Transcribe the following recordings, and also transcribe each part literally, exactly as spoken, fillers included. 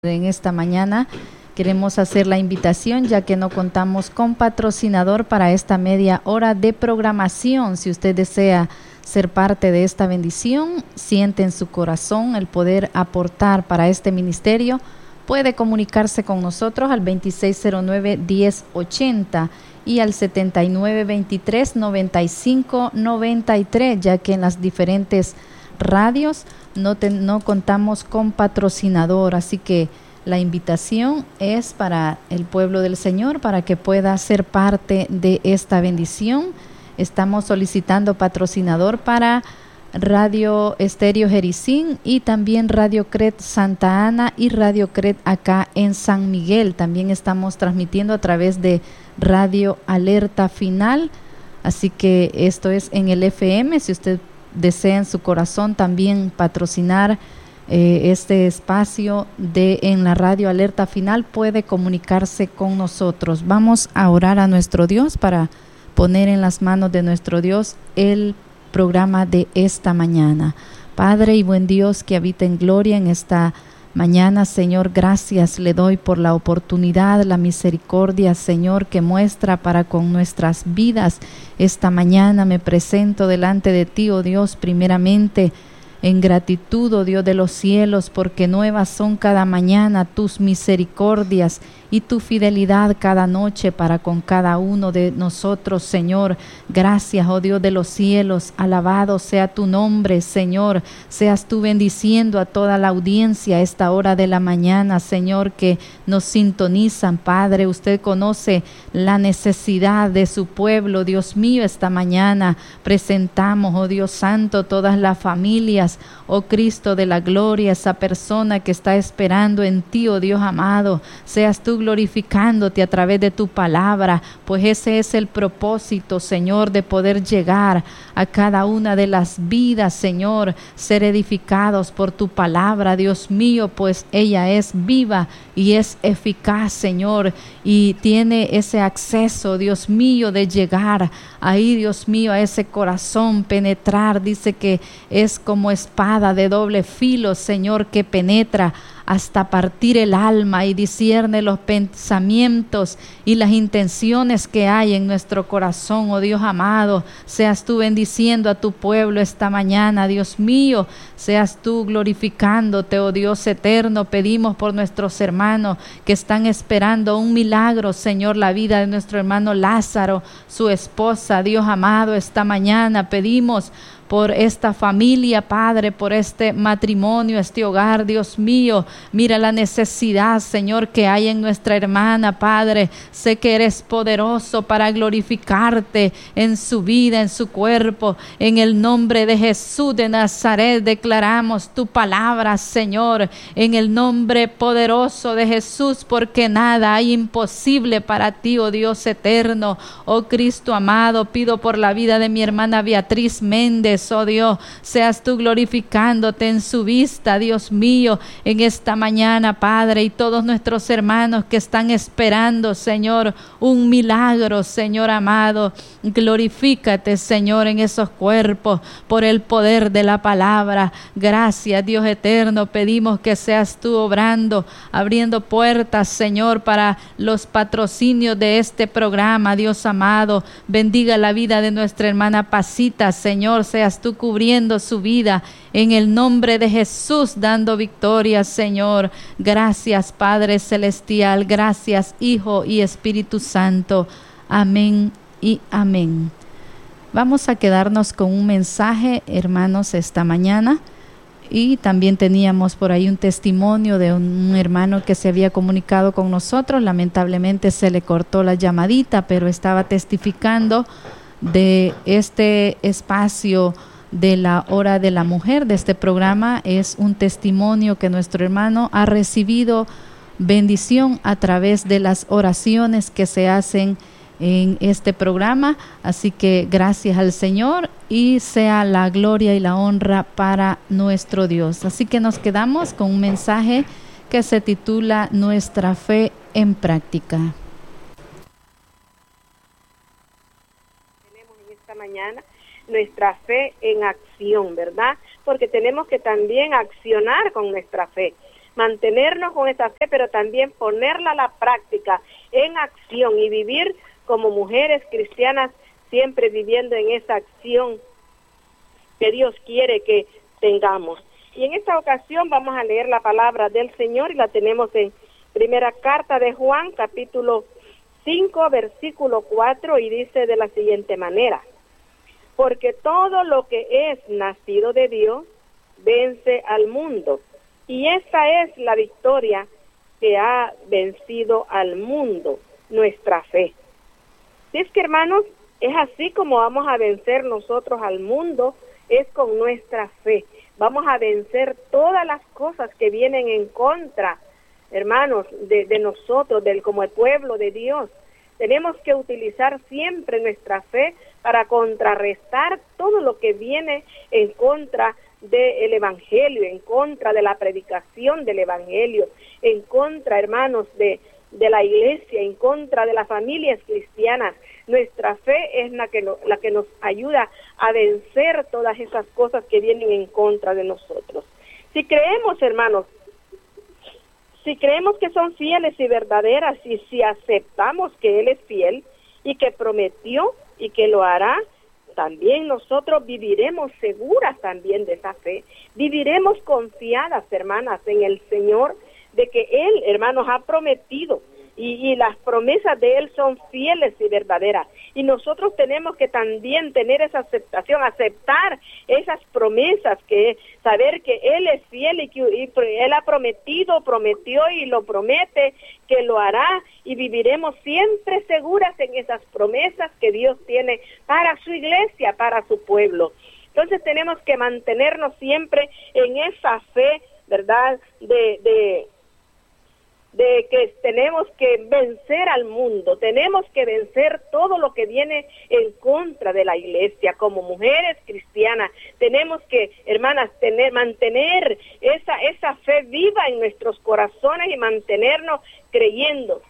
En esta mañana queremos hacer la invitación, ya que no contamos con patrocinador para esta media hora de programación. Si usted desea ser parte de esta bendición, siente en su corazón el poder aportar para este ministerio, puede comunicarse con nosotros al veintiséis cero nueve, diez ochenta y al setenta y nueve veintitrés, noventa y cinco noventa y tres, ya que en las diferentes radios no, te, no contamos con patrocinador, así que la invitación es para el pueblo del Señor, para que pueda ser parte de esta bendición. Estamos solicitando patrocinador para Radio Estéreo Jericín y también Radio Cret Santa Ana y Radio Cret acá en San Miguel. También estamos transmitiendo a través de Radio Alerta Final, así que esto es en el F M. Si usted desea en su corazón también patrocinar eh, este espacio de en la Radio Alerta Final, puede comunicarse con nosotros. Vamos a orar a nuestro Dios para poner en las manos de nuestro Dios el programa de esta mañana. Padre y buen Dios que habita en gloria en esta mañana, Señor, gracias le doy por la oportunidad, la misericordia, Señor, que muestra para con nuestras vidas. Esta mañana me presento delante de ti, oh Dios, primeramente en gratitud, oh Dios de los cielos, porque nuevas son cada mañana tus misericordias y tu fidelidad cada noche para con cada uno de nosotros, Señor. Gracias, oh Dios de los cielos, alabado sea tu nombre, Señor. Seas tú bendiciendo a toda la audiencia a esta hora de la mañana, Señor, que nos sintonizan, Padre. Usted conoce la necesidad de su pueblo, Dios mío. Esta mañana presentamos, oh Dios santo, todas las familias, oh Cristo de la gloria, esa persona que está esperando en ti, oh Dios amado. Seas tú glorificándote a través de tu palabra, pues ese es el propósito, Señor, de poder llegar a cada una de las vidas, Señor, ser edificados por tu palabra, Dios mío, pues ella es viva y es eficaz, Señor, y tiene ese acceso, Dios mío, de llegar ahí, Dios mío, a ese corazón, penetrar. Dice que es como espada de doble filo, Señor, que penetra hasta partir el alma y discierne los pensamientos y las intenciones que hay en nuestro corazón, oh Dios amado. Seas tú bendiciendo a tu pueblo esta mañana, Dios mío. Seas tú glorificándote, oh Dios eterno. Pedimos por nuestros hermanos que están esperando un milagro, Señor, la vida de nuestro hermano Lázaro, su esposa, Dios amado. Esta mañana pedimos por esta familia, Padre, por este matrimonio, este hogar, Dios mío. Mira la necesidad, Señor, que hay en nuestra hermana, Padre. Sé que eres poderoso para glorificarte en su vida, en su cuerpo. En el nombre de Jesús de Nazaret declaramos tu palabra, Señor, en el nombre poderoso de Jesús, porque nada hay imposible para ti, oh Dios eterno. Oh Cristo amado, pido por la vida de mi hermana Beatriz Méndez. Oh Dios, seas tú glorificándote en su vista, Dios mío, en esta mañana, Padre, y todos nuestros hermanos que están esperando, Señor, un milagro, Señor amado. Glorifícate, Señor, en esos cuerpos por el poder de la palabra. Gracias, Dios eterno. Pedimos que seas tú obrando, abriendo puertas, Señor, para los patrocinios de este programa, Dios amado. Bendiga la vida de nuestra hermana Pasita, Señor. Seas tú cubriendo su vida en el nombre de Jesús, dando victoria, Señor. Gracias, Padre Celestial. Gracias, Hijo y Espíritu Santo. Amén y amén. Vamos a quedarnos con un mensaje, hermanos, esta mañana. Y también teníamos por ahí un testimonio de un hermano que se había comunicado con nosotros. Lamentablemente se le cortó la llamadita, pero estaba testificando de este espacio de la hora de la mujer, de este programa. Es un testimonio que nuestro hermano ha recibido bendición a través de las oraciones que se hacen en este programa. Así que gracias al Señor y sea la gloria y la honra para nuestro Dios. Así que nos quedamos con un mensaje que se titula Nuestra fe en práctica. Mañana nuestra fe en acción, ¿verdad? Porque tenemos que también accionar con nuestra fe. mantenernos con esa fe, pero también ponerla a la práctica, en acción, y vivir como mujeres cristianas, siempre viviendo en esa acción que Dios quiere que tengamos. Y en esta ocasión vamos a leer la palabra del Señor, y la tenemos en primera carta de Juan, capítulo cinco, versículo cuatro, y dice de la siguiente manera: porque todo lo que es nacido de Dios vence al mundo, y esta es la victoria que ha vencido al mundo, nuestra fe. Si es que, hermanos, es así como vamos a vencer nosotros al mundo, es con nuestra fe. Vamos a vencer todas las cosas que vienen en contra, hermanos, de, de nosotros, del, como el pueblo de Dios. Tenemos que utilizar siempre nuestra fe para contrarrestar todo lo que viene en contra del Evangelio, en contra de la predicación del Evangelio, en contra, hermanos, de, de la iglesia, en contra de las familias cristianas. Nuestra fe es la que, no, la que nos ayuda a vencer todas esas cosas que vienen en contra de nosotros. Si creemos, hermanos, si creemos que son fieles y verdaderas, y si aceptamos que Él es fiel y que prometió y que lo hará, también nosotros viviremos seguras también de esa fe. Viviremos confiadas, hermanas, en el Señor, de que Él, hermanos, ha prometido, y, y las promesas de Él son fieles y verdaderas. Y nosotros tenemos que también tener esa aceptación, aceptar esas promesas, que saber que Él es fiel y que y Él ha prometido, prometió y lo promete que lo hará, y viviremos siempre seguras en esas promesas que Dios tiene para su iglesia, para su pueblo. Entonces tenemos que mantenernos siempre en esa fe, ¿verdad?, de... de de que tenemos que vencer al mundo, tenemos que vencer todo lo que viene en contra de la iglesia. Como mujeres cristianas tenemos que, hermanas, tener, mantener esa, esa fe viva en nuestros corazones, y mantenernos creyendo,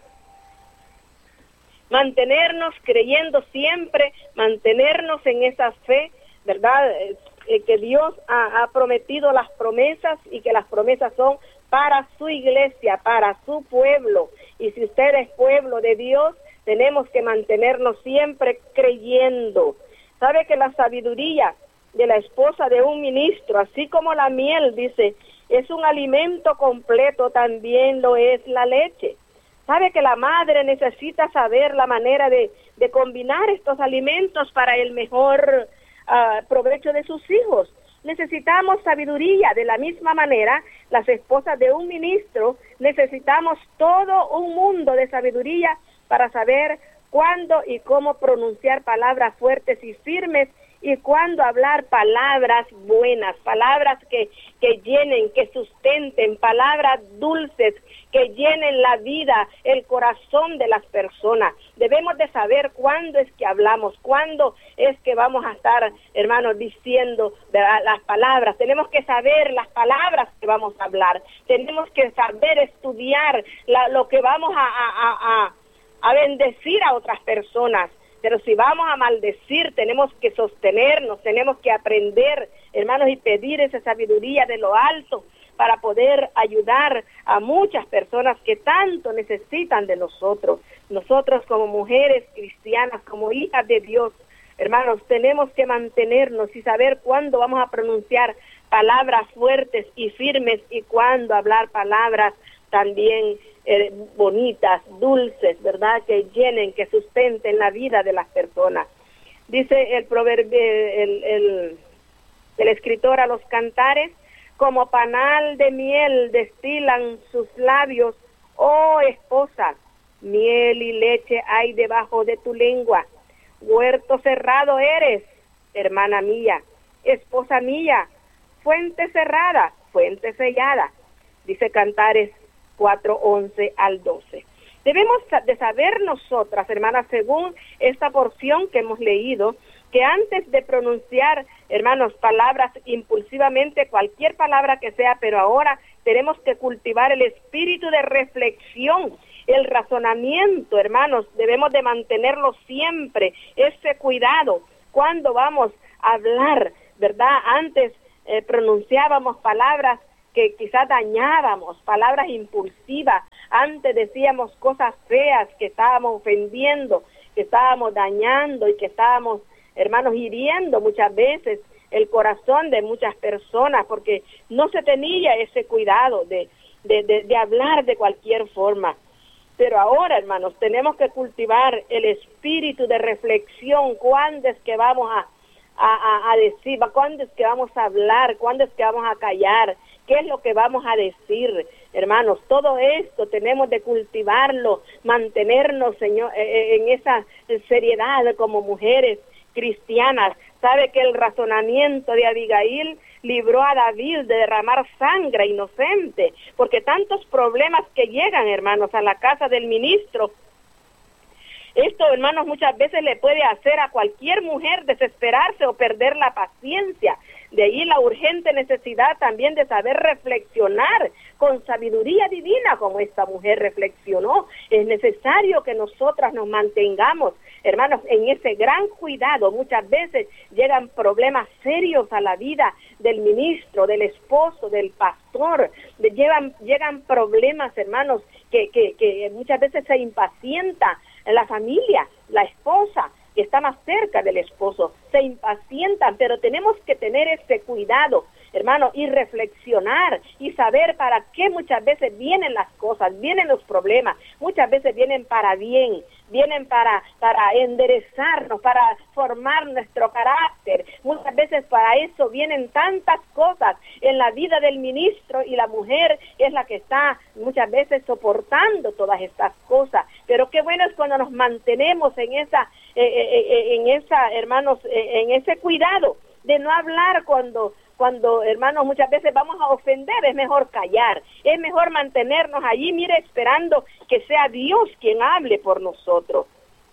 mantenernos creyendo siempre, mantenernos en esa fe, ¿verdad?, eh, que Dios ha, ha prometido las promesas, y que las promesas son para su iglesia, para su pueblo. Y si usted es pueblo de Dios, tenemos que mantenernos siempre creyendo. ¿Sabe que la sabiduría de la esposa de un ministro, así como la miel, dice, es un alimento completo, también lo es la leche? ¿Sabe que la madre necesita saber la manera de, de combinar estos alimentos para el mejor uh, provecho de sus hijos? Necesitamos sabiduría. De la misma manera, las esposas de un ministro necesitamos todo un mundo de sabiduría para saber cuándo y cómo pronunciar palabras fuertes y firmes, y cuándo hablar palabras buenas, palabras que, que llenen, que sustenten, palabras dulces, que llenen la vida, el corazón de las personas. Debemos de saber cuándo es que hablamos, cuándo es que vamos a estar, hermanos, diciendo las palabras. Tenemos que saber las palabras que vamos a hablar. Tenemos que saber estudiar la, lo que vamos a, a, a, a bendecir a otras personas. Pero si vamos a maldecir, tenemos que sostenernos, tenemos que aprender, hermanos, y pedir esa sabiduría de lo alto para poder ayudar a muchas personas que tanto necesitan de nosotros. Nosotros como mujeres cristianas, como hijas de Dios, hermanos, tenemos que mantenernos y saber cuándo vamos a pronunciar palabras fuertes y firmes, y cuándo hablar palabras también eh, bonitas, dulces, ¿verdad?, que llenen, que sustenten la vida de las personas. Dice el proverbio, el, el, el escritor a los Cantares: como panal de miel destilan sus labios, oh esposa, miel y leche hay debajo de tu lengua. Huerto cerrado eres, hermana mía, esposa mía, fuente cerrada, fuente sellada. Dice Cantares cuatro, once al doce. Debemos de saber nosotras, hermanas, según esta porción que hemos leído, que antes de pronunciar, hermanos, palabras impulsivamente, cualquier palabra que sea, pero ahora tenemos que cultivar el espíritu de reflexión, el razonamiento, hermanos, debemos de mantenerlo siempre, ese cuidado, cuando vamos a hablar, ¿verdad? Antes eh, pronunciábamos palabras que quizás dañábamos, palabras impulsivas, antes decíamos cosas feas, que estábamos ofendiendo, que estábamos dañando y que estábamos, hermanos, hiriendo muchas veces el corazón de muchas personas, porque no se tenía ese cuidado de, de, de, de hablar de cualquier forma. Pero ahora, hermanos, tenemos que cultivar el espíritu de reflexión. ¿Cuándo es que vamos a, a, a decir? ¿Cuándo es que vamos a hablar? ¿Cuándo es que vamos a callar? ¿Qué es lo que vamos a decir? Hermanos, todo esto tenemos de cultivarlo, mantenernos, Señor, en esa seriedad como mujeres cristianas. Sabe que el razonamiento de Abigail libró a David de derramar sangre inocente, porque tantos problemas que llegan, hermanos, a la casa del ministro, esto, hermanos, muchas veces le puede hacer a cualquier mujer desesperarse o perder la paciencia. De ahí la urgente necesidad también de saber reflexionar con sabiduría divina, como esta mujer reflexionó. Es necesario que nosotras nos mantengamos, hermanos, en ese gran cuidado. Muchas veces llegan problemas serios a la vida del ministro, del esposo, del pastor. Llegan, llegan problemas, hermanos, que, que, que muchas veces se impacienta la familia, la esposa, que está más cerca del esposo, se impacientan, pero tenemos que tener ese cuidado, hermano, y reflexionar y saber para qué muchas veces vienen las cosas, vienen los problemas, muchas veces vienen para bien, vienen para, para enderezarnos, para formar nuestro carácter, muchas veces para eso vienen tantas cosas en la vida del ministro, y la mujer es la que está muchas veces soportando todas estas cosas. Pero qué bueno es cuando nos mantenemos en esa, eh, eh, en esa, hermanos, eh, en ese cuidado de no hablar cuando, cuando, hermanos, muchas veces vamos a ofender. Es mejor callar, es mejor mantenernos allí, mire, esperando que sea Dios quien hable por nosotros.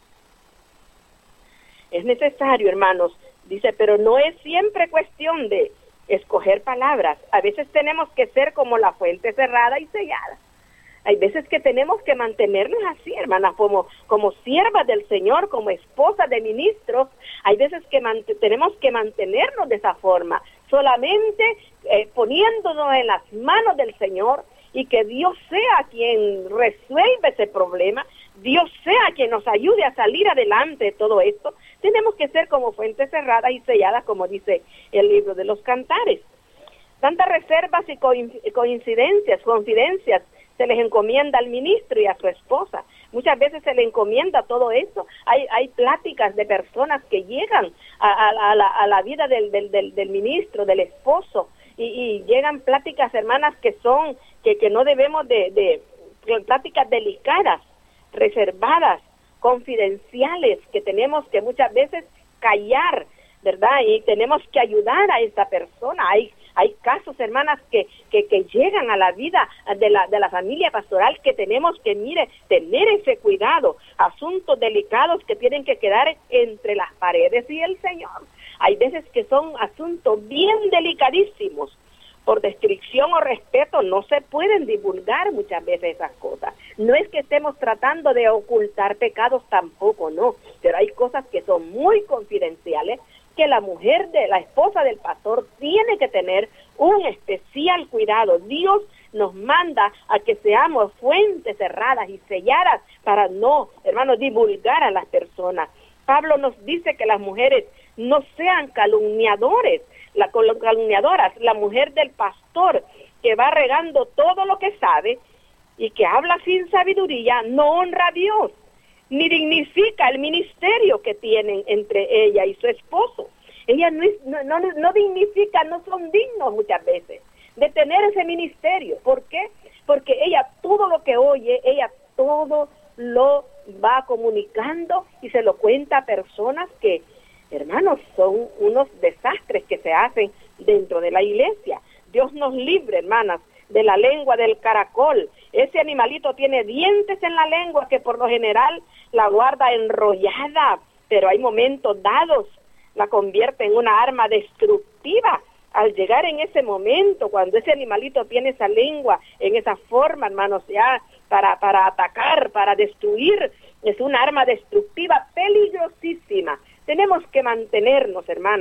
Es necesario, hermanos, dice, pero no es siempre cuestión de escoger palabras. A veces tenemos que ser como la fuente cerrada y sellada. Hay veces que tenemos que mantenernos así, hermanas, como, como siervas del Señor, como esposas de ministros. Hay veces que tenemos que mantenernos de esa forma, solamente eh, poniéndonos en las manos del Señor, y que Dios sea quien resuelva ese problema, Dios sea quien nos ayude a salir adelante de todo esto. Tenemos que ser como fuentes cerradas y selladas, como dice el libro de los Cantares. Tantas reservas y coincidencias, confidencias se les encomienda al ministro y a su esposa. Muchas veces se le encomienda todo eso. Hay hay pláticas de personas que llegan a, a, a, la, a la vida del, del, del, del ministro, del esposo, y, y llegan pláticas, hermanas, que son, que, que no debemos de, de, pláticas delicadas, reservadas, confidenciales, que tenemos que muchas veces callar, ¿verdad? Y tenemos que ayudar a esta persona. Hay Hay casos, hermanas, que, que, que llegan a la vida de la, de la familia pastoral, que tenemos que, mire, tener ese cuidado. Asuntos delicados que tienen que quedar entre las paredes y el Señor. Hay veces que son asuntos bien delicadísimos. Por descripción o respeto no se pueden divulgar muchas veces esas cosas. No es que estemos tratando de ocultar pecados, tampoco, no. Pero hay cosas que son muy confidenciales, que la mujer de la esposa del pastor tiene que tener un especial cuidado. Dios nos manda a que seamos fuentes cerradas y selladas para no, hermanos, divulgar a las personas. Pablo nos dice que las mujeres no sean calumniadores, la calumniadoras. La mujer del pastor que va regando todo lo que sabe y que habla sin sabiduría no honra a Dios, ni dignifica el ministerio que tienen entre ella y su esposo. Ella no, es, no, no, no dignifica, no son dignos muchas veces de tener ese ministerio. ¿Por qué? Porque ella todo lo que oye, ella todo lo va comunicando y se lo cuenta a personas que, hermanos, son unos desastres que se hacen dentro de la iglesia. Dios nos libre, hermanas, de la lengua del caracol. Ese animalito tiene dientes en la lengua que por lo general la guarda enrollada, pero hay momentos dados la convierte en una arma destructiva. Al llegar en ese momento, cuando ese animalito tiene esa lengua en esa forma, hermanos, ya para, para atacar, para destruir, es una arma destructiva peligrosísima. Tenemos que mantenernos, hermanas,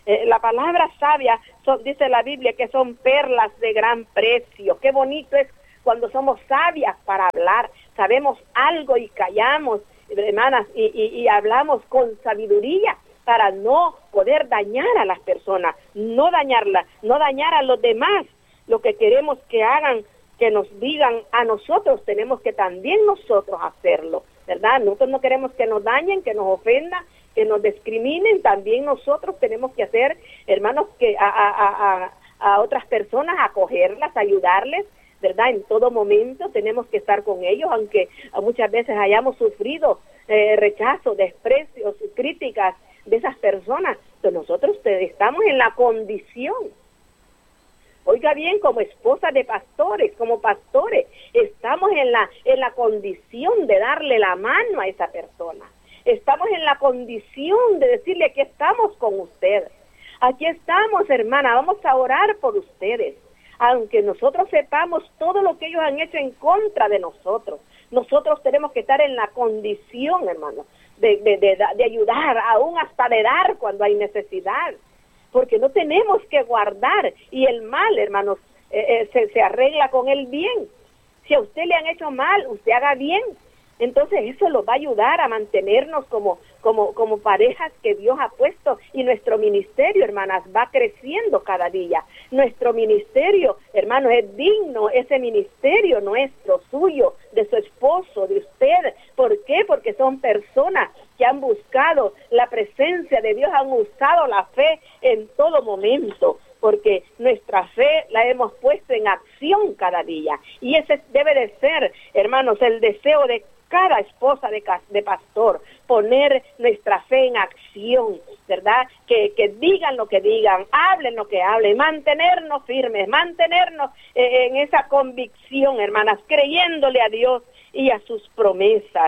Eh, la palabra sabia, son, dice la Biblia, que son perlas de gran precio. Qué bonito es cuando somos sabias para hablar, sabemos algo y callamos, hermanas, y, y, y hablamos con sabiduría para no poder dañar a las personas, no dañarlas, no dañar a los demás. Lo que queremos que hagan, que nos digan a nosotros, tenemos que también nosotros hacerlo, ¿verdad? Nosotros no queremos que nos dañen, que nos ofendan, que nos discriminen. También nosotros tenemos que hacer, hermanos, que a, a, a, a otras personas, acogerlas, ayudarles, ¿verdad? En todo momento tenemos que estar con ellos, aunque muchas veces hayamos sufrido eh, rechazo, desprecios, críticas de esas personas. Entonces nosotros estamos en la condición, oiga bien, como esposa de pastores, como pastores, estamos en la, en la condición de darle la mano a esa persona. Estamos en la condición de decirle que estamos con usted. Aquí estamos, hermana, vamos a orar por ustedes. Aunque nosotros sepamos todo lo que ellos han hecho en contra de nosotros, nosotros tenemos que estar en la condición, hermano, de, de, de, de ayudar, aún hasta de dar cuando hay necesidad, porque no tenemos que guardar, y el mal, hermanos, eh, eh, se, se arregla con el bien. Si a usted le han hecho mal, usted haga bien. Entonces eso los va a ayudar a mantenernos como, como, como parejas que Dios ha puesto, y nuestro ministerio, hermanas, va creciendo cada día. Nuestro ministerio, hermanos, es digno, ese ministerio nuestro, suyo, de su esposo, de usted. ¿Por qué? Porque son personas que han buscado la presencia de Dios, han usado la fe en todo momento, porque nuestra fe la hemos puesto en acción cada día. Y ese debe de ser, hermanos, el deseo de cada esposa de, de pastor, poner nuestra fe en acción, ¿verdad? Que, que digan lo que digan, hablen lo que hablen, mantenernos firmes, mantenernos eh, en esa convicción, hermanas, creyéndole a Dios y a sus promesas.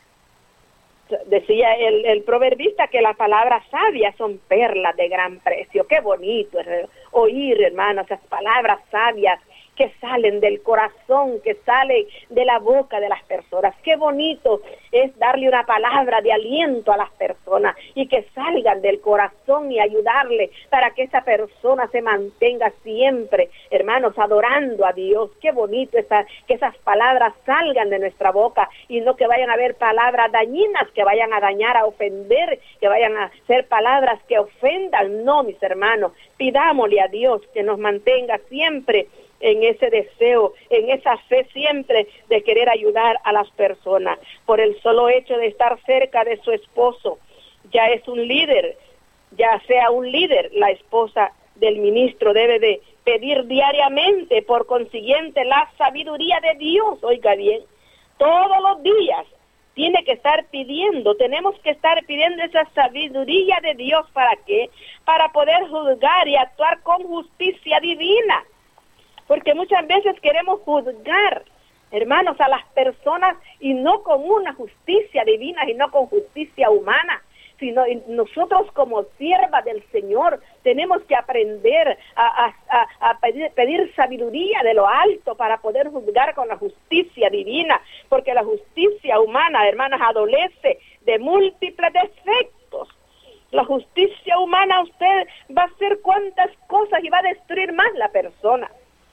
Decía el, el proverbista que las palabras sabias son perlas de gran precio. Qué bonito es oír, hermanos, esas palabras sabias que salen del corazón, que salen de la boca de las personas. Qué bonito es darle una palabra de aliento a las personas y que salgan del corazón y ayudarle para que esa persona se mantenga siempre, hermanos, adorando a Dios. Qué bonito es que esas palabras salgan de nuestra boca y no que vayan a haber palabras dañinas, que vayan a dañar, a ofender, que vayan a ser palabras que ofendan. No, mis hermanos, pidámosle a Dios que nos mantenga siempre en ese deseo, en esa fe siempre de querer ayudar a las personas. Por el solo hecho de estar cerca de su esposo, ya es un líder, ya sea un líder, la esposa del ministro debe de pedir diariamente, por consiguiente, la sabiduría de Dios. Oiga bien, todos los días tiene que estar pidiendo, tenemos que estar pidiendo esa sabiduría de Dios. ¿Para qué? Para poder juzgar y actuar con justicia divina. Porque muchas veces queremos juzgar, hermanos, a las personas y no con una justicia divina y no con justicia humana, sino nosotros como siervas del Señor tenemos que aprender a, a, a pedir, pedir sabiduría de lo alto para poder juzgar con la justicia divina, porque la justicia humana, hermanas, adolece de múltiples defectos. La justicia humana, usted va a hacer cuantas cosas y va a destruir más la persona.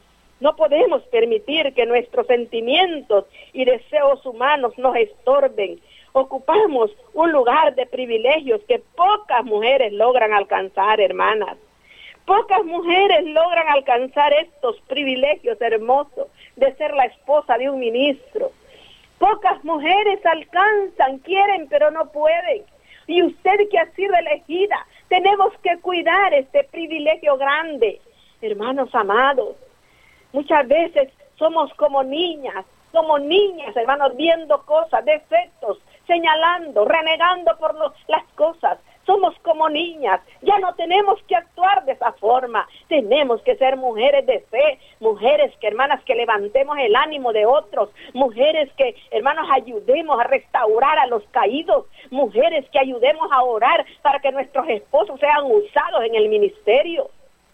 No podemos permitir que nuestros sentimientos y deseos humanos nos estorben. Ocupamos un lugar de privilegios que pocas mujeres logran alcanzar, hermanas. Pocas mujeres logran alcanzar estos privilegios hermosos de ser la esposa de un ministro. Pocas mujeres alcanzan, quieren, pero no pueden. Y usted que ha sido elegida, tenemos que cuidar este privilegio grande. Hermanos amados, muchas veces somos como niñas, como niñas, hermanos, viendo cosas, defectos, señalando, renegando por los, las cosas. Somos como niñas, ya no tenemos que actuar de esa forma. Tenemos que ser mujeres de fe, mujeres que, hermanas, que levantemos el ánimo de otros, mujeres que, hermanos, ayudemos a restaurar a los caídos, mujeres que ayudemos a orar para que nuestros esposos sean usados en el ministerio.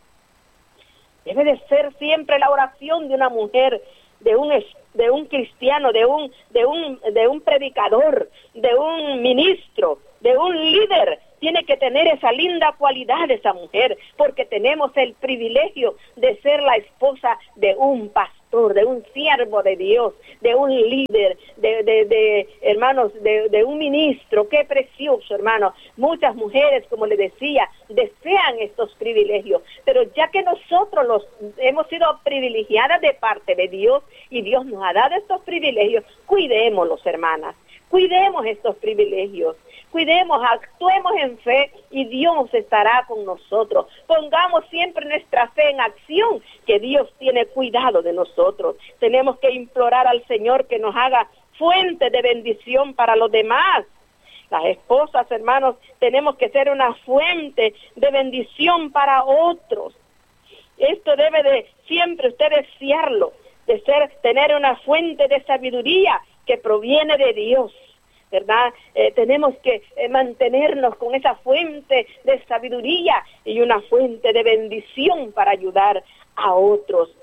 Debe de ser siempre la oración de una mujer, de un de un cristiano, de un de un de un predicador, de un ministro, de un líder. tiene que tener esa linda cualidad de esa mujer, porque tenemos el privilegio de ser la esposa de un pastor, de un siervo de Dios, de un líder, de, de, de hermanos, de, de un ministro. Qué precioso, hermanos. Muchas mujeres, como les decía, desean estos privilegios, pero ya que nosotros los hemos sido privilegiadas de parte de Dios y Dios nos ha dado estos privilegios, cuidémoslos, hermanas, cuidemos estos privilegios. Cuidemos, actuemos en fe y Dios estará con nosotros. Pongamos siempre nuestra fe en acción, que Dios tiene cuidado de nosotros. Tenemos que implorar al Señor que nos haga fuente de bendición para los demás. Las esposas, hermanos, tenemos que ser una fuente de bendición para otros. Esto debe de siempre usted desearlo, de ser, tener una fuente de sabiduría que proviene de Dios. ¿Verdad? Eh, tenemos que eh, mantenernos con esa fuente de sabiduría y una fuente de bendición para ayudar a otros.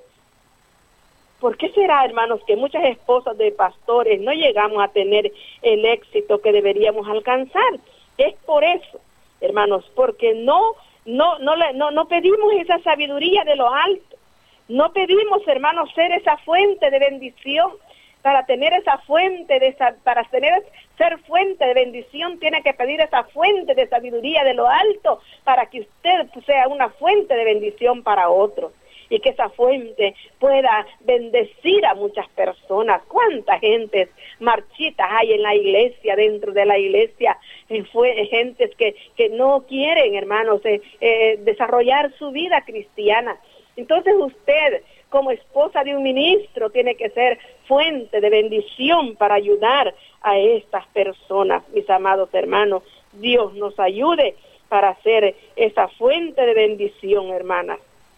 ¿Por qué será, hermanos, que muchas esposas de pastores no llegamos a tener el éxito que deberíamos alcanzar? Es por eso, hermanos, porque no, no, no, no, no pedimos esa sabiduría de lo alto. No pedimos, hermanos, ser esa fuente de bendición. Para tener esa fuente de esa, para tener ser fuente de bendición, tiene que pedir esa fuente de sabiduría de lo alto para que usted sea una fuente de bendición para otros y que esa fuente pueda bendecir a muchas personas. ¿Cuántas gentes marchitas hay en la iglesia, dentro de la iglesia? Eh, fue, gentes que, que no quieren, hermanos, eh, eh, desarrollar su vida cristiana. Entonces usted, como esposa de un ministro, tiene que ser fuente de bendición para ayudar a estas personas, mis amados hermanos. Dios nos ayude para ser esa fuente de bendición, hermanas.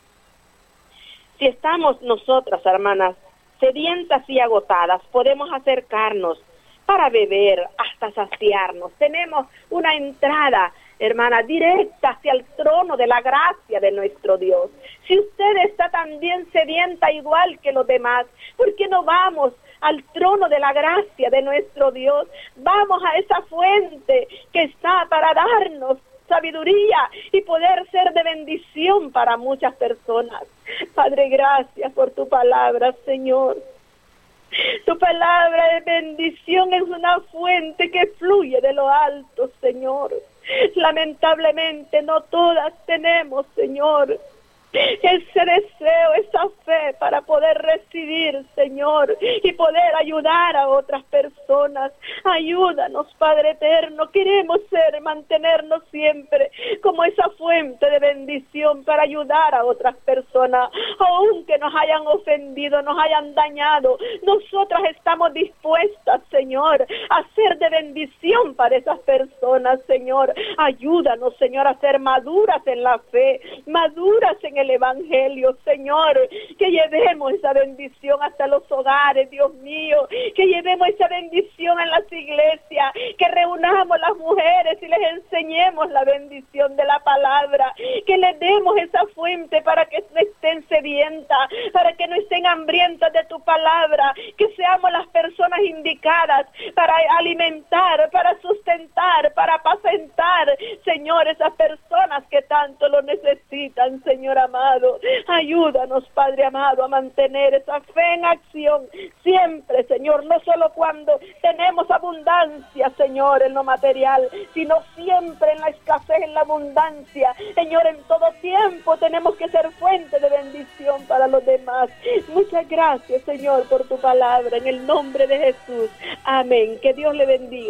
Si estamos nosotras, hermanas, sedientas y agotadas, podemos acercarnos para beber hasta saciarnos. Tenemos una entrada, hermana, directa hacia el trono de la gracia de nuestro Dios. Si usted está también sedienta igual que los demás, ¿por qué no vamos al trono de la gracia de nuestro Dios? Vamos a esa fuente que está para darnos sabiduría y poder ser de bendición para muchas personas. Padre, gracias por tu palabra, Señor. Tu palabra de bendición es una fuente que fluye de lo alto, Señor. Lamentablemente no todas tenemos, Señor, ese deseo, esa fe para poder recibir, Señor, y poder ayudar a otras personas. Ayúdanos, Padre eterno. Queremos ser, mantenernos siempre como esa fuente de bendición para ayudar a otras personas, aunque nos hayan ofendido, nos hayan dañado. Nosotras estamos dispuestas, Señor, a ser de bendición para esas personas, Señor. Ayúdanos, Señor, a ser maduras en la fe, maduras en el el evangelio, Señor, que llevemos esa bendición hasta los hogares, Dios mío, que llevemos esa bendición en las iglesias, que reunamos las mujeres y les enseñemos la bendición de la palabra, que les demos esa fuente para que no estén sedientas, para que no estén hambrientas de tu palabra, que seamos las personas indicadas para alimentar, para sustentar, para apacentar, Señor, esas personas que tanto lo necesitan, Señor amado. Ayúdanos, Padre amado, a mantener esa fe en acción siempre, Señor, no solo cuando tenemos abundancia, Señor, en lo material, sino siempre en la escasez, en la abundancia, Señor, en todo tiempo tenemos que ser fuente de bendición para los demás. Muchas gracias, Señor, por tu palabra, en el nombre de Jesús, amén. Que Dios le bendiga.